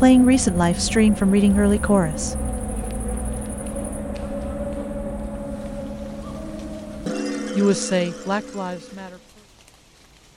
Playing recent live stream from Reading Early Chorus. USA Black Lives Matter.